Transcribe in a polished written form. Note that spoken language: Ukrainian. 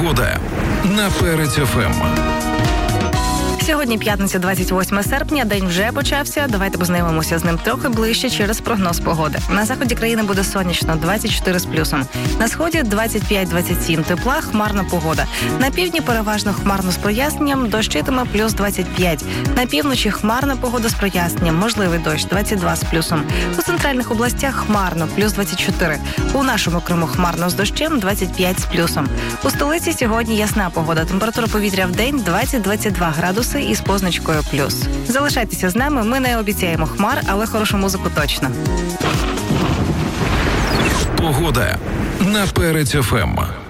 Погода на Перець ФМ. Сьогодні п'ятниця, 28 серпня, день вже почався. Давайте познайомимося з ним трохи ближче через прогноз погоди. На заході країни буде сонячно, 24 з плюсом. На сході 25-27 тепла, хмарна погода. На півдні переважно хмарно з проясненням, дощитиме плюс 25. На півночі хмарна погода з проясненням, можливий дощ 22 з плюсом. У центральних областях хмарно, плюс 24. У нашому Криму хмарно з дощем, 25 з плюсом. У столиці сьогодні ясна погода. Температура повітря в день 20-22 градуси із позначкою плюс. Залишайтеся з нами, ми не обіцяємо хмар, але хорошу музику точно. Погода на Перець ФМ.